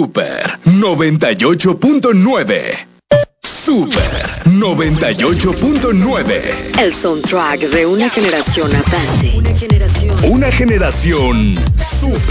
Super 98.9. Super 98.9. El soundtrack de una generación andante. Una generación super.